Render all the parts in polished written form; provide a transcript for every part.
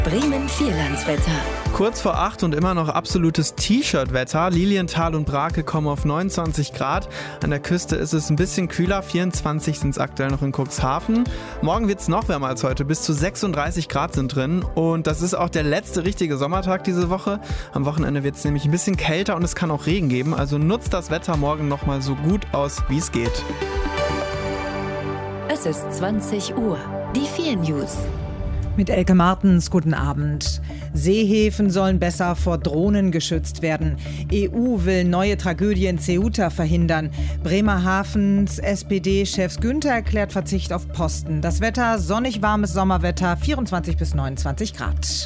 Bremen Vierlandswetter. Kurz vor 8 und immer noch absolutes T-Shirt-Wetter. Lilienthal und Brake kommen auf 29 Grad. An der Küste ist es ein bisschen kühler. 24 sind es aktuell noch in Cuxhaven. Morgen wird es noch wärmer als heute. Bis zu 36 Grad sind drin. Und das ist auch der letzte richtige Sommertag diese Woche. Am Wochenende wird es nämlich ein bisschen kälter und es kann auch Regen geben. Also nutzt das Wetter morgen nochmal so gut aus, wie es geht. Es ist 20 Uhr. Die 4 News. Mit Elke Martens, guten Abend. Seehäfen sollen besser vor Drohnen geschützt werden. EU will neue Tragödie in Ceuta verhindern. Bremerhavens SPD-Chef Günther erklärt Verzicht auf Posten. Das Wetter, sonnig warmes Sommerwetter, 24 bis 29 Grad.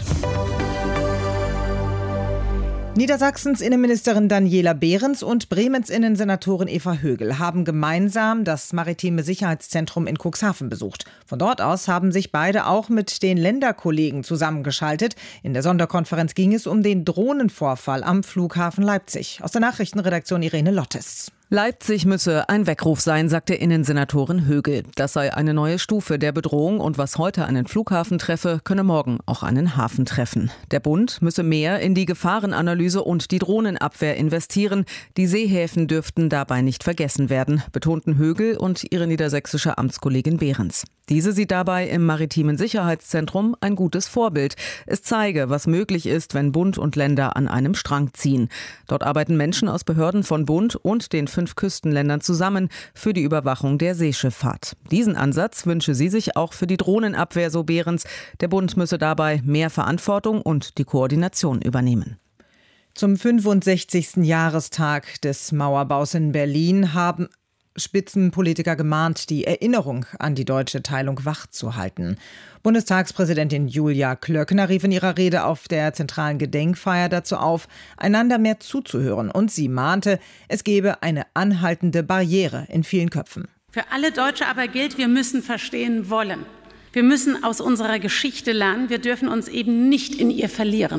Niedersachsens Innenministerin Daniela Behrens und Bremens Innensenatorin Eva Högel haben gemeinsam das Maritime Sicherheitszentrum in Cuxhaven besucht. Von dort aus haben sich beide auch mit den Länderkollegen zusammengeschaltet. In der Sonderkonferenz ging es um den Drohnenvorfall am Flughafen Leipzig. Aus der Nachrichtenredaktion Irene Lottes. Leipzig müsse ein Weckruf sein, sagte Innensenatorin Högel. Das sei eine neue Stufe der Bedrohung und was heute einen Flughafen treffe, könne morgen auch einen Hafen treffen. Der Bund müsse mehr in die Gefahrenanalyse und die Drohnenabwehr investieren. Die Seehäfen dürften dabei nicht vergessen werden, betonten Högel und ihre niedersächsische Amtskollegin Behrens. Diese sieht dabei im Maritimen Sicherheitszentrum ein gutes Vorbild. Es zeige, was möglich ist, wenn Bund und Länder an einem Strang ziehen. Dort arbeiten Menschen aus Behörden von Bund und den 5 Küstenländern zusammen für die Überwachung der Seeschifffahrt. Diesen Ansatz wünsche sie sich auch für die Drohnenabwehr, so Behrens. Der Bund müsse dabei mehr Verantwortung und die Koordination übernehmen. Zum 65. Jahrestag des Mauerbaus in Berlin haben Spitzenpolitiker gemahnt, die Erinnerung an die deutsche Teilung wachzuhalten. Bundestagspräsidentin Julia Klöckner rief in ihrer Rede auf der zentralen Gedenkfeier dazu auf, einander mehr zuzuhören. Und sie mahnte, es gebe eine anhaltende Barriere in vielen Köpfen. Für alle Deutsche aber gilt, wir müssen verstehen wollen. Wir müssen aus unserer Geschichte lernen. Wir dürfen uns eben nicht in ihr verlieren.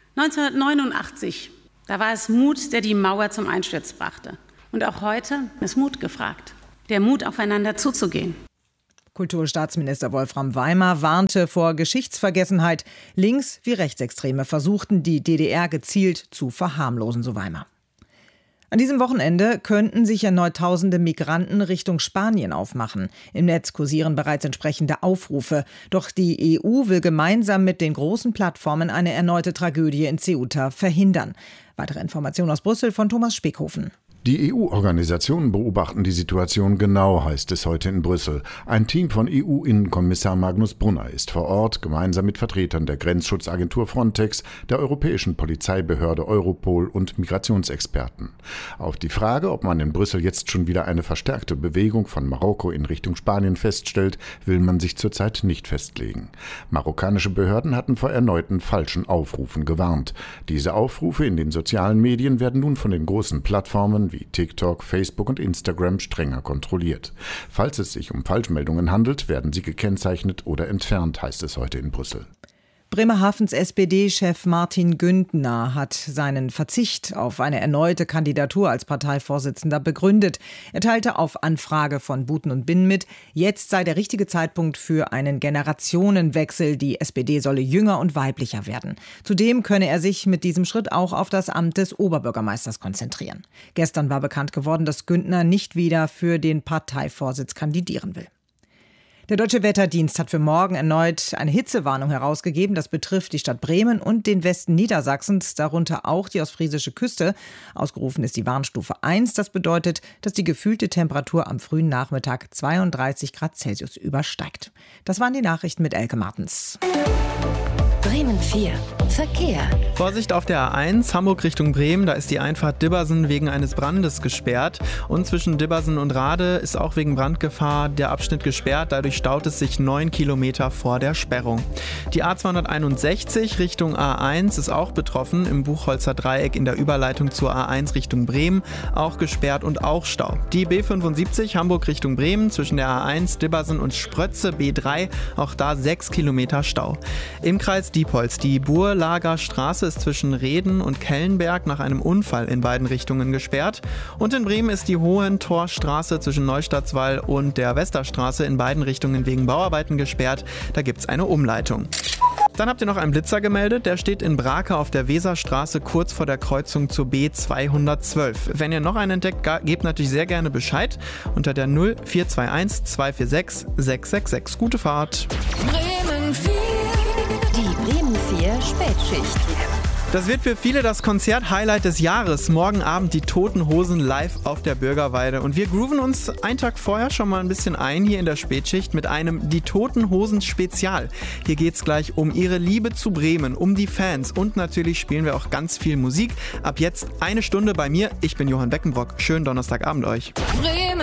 1989, da war es Mut, der die Mauer zum Einsturz brachte. Und auch heute ist Mut gefragt. Der Mut, aufeinander zuzugehen. Kulturstaatsminister Wolfram Weimer warnte vor Geschichtsvergessenheit. Links- wie Rechtsextreme versuchten, die DDR gezielt zu verharmlosen, so Weimer. An diesem Wochenende könnten sich erneut tausende Migranten Richtung Spanien aufmachen. Im Netz kursieren bereits entsprechende Aufrufe. Doch die EU will gemeinsam mit den großen Plattformen eine erneute Tragödie in Ceuta verhindern. Weitere Informationen aus Brüssel von Thomas Speckhofen. Die EU-Organisationen beobachten die Situation genau, heißt es heute in Brüssel. Ein Team von EU-Innenkommissar Magnus Brunner ist vor Ort, gemeinsam mit Vertretern der Grenzschutzagentur Frontex, der Europäischen Polizeibehörde Europol und Migrationsexperten. Auf die Frage, ob man in Brüssel jetzt schon wieder eine verstärkte Bewegung von Marokko in Richtung Spanien feststellt, will man sich zurzeit nicht festlegen. Marokkanische Behörden hatten vor erneuten falschen Aufrufen gewarnt. Diese Aufrufe in den sozialen Medien werden nun von den großen Plattformen wie TikTok, Facebook und Instagram strenger kontrolliert. Falls es sich um Falschmeldungen handelt, werden sie gekennzeichnet oder entfernt, heißt es heute in Brüssel. Bremerhavens SPD-Chef Martin Güntner hat seinen Verzicht auf eine erneute Kandidatur als Parteivorsitzender begründet. Er teilte auf Anfrage von Buten und Binn mit, jetzt sei der richtige Zeitpunkt für einen Generationenwechsel. Die SPD solle jünger und weiblicher werden. Zudem könne er sich mit diesem Schritt auch auf das Amt des Oberbürgermeisters konzentrieren. Gestern war bekannt geworden, dass Güntner nicht wieder für den Parteivorsitz kandidieren will. Der Deutsche Wetterdienst hat für morgen erneut eine Hitzewarnung herausgegeben. Das betrifft die Stadt Bremen und den Westen Niedersachsens, darunter auch die ostfriesische Küste. Ausgerufen ist die Warnstufe 1. Das bedeutet, dass die gefühlte Temperatur am frühen Nachmittag 32 Grad Celsius übersteigt. Das waren die Nachrichten mit Elke Martens. Bremen 4. Verkehr. Vorsicht auf der A1 Hamburg Richtung Bremen, da ist die Einfahrt Dibbersen wegen eines Brandes gesperrt. Und zwischen Dibbersen und Rade ist auch wegen Brandgefahr der Abschnitt gesperrt. Dadurch staut es sich 9 Kilometer vor der Sperrung. Die A261 Richtung A1 ist auch betroffen. Im Buchholzer Dreieck in der Überleitung zur A1 Richtung Bremen auch gesperrt und auch Stau. Die B75 Hamburg Richtung Bremen zwischen der A1 Dibbersen und Sprötze B3, auch da 6 Kilometer Stau. Im Kreis Diepholz, die Burlager Straße ist zwischen Reden und Kellenberg nach einem Unfall in beiden Richtungen gesperrt. Und in Bremen ist die Hohentorstraße zwischen Neustadtswall und der Westerstraße in beiden Richtungen wegen Bauarbeiten gesperrt. Da gibt es eine Umleitung. Dann habt ihr noch einen Blitzer gemeldet, der steht in Brake auf der Weserstraße kurz vor der Kreuzung zur B212. Wenn ihr noch einen entdeckt, gebt natürlich sehr gerne Bescheid unter der 0421 246 666. Gute Fahrt! Bremen 4. Die Bremen 4 Spätschicht. Das wird für viele das Konzert-Highlight des Jahres. Morgen Abend die Toten Hosen live auf der Bürgerweide. Und wir grooven uns einen Tag vorher schon mal ein bisschen ein hier in der Spätschicht mit einem Die Toten Hosen Spezial. Hier geht's gleich um ihre Liebe zu Bremen, um die Fans und natürlich spielen wir auch ganz viel Musik. Ab jetzt 1 Stunde bei mir. Ich bin Johann Beckenbrock. Schönen Donnerstagabend euch. Bremen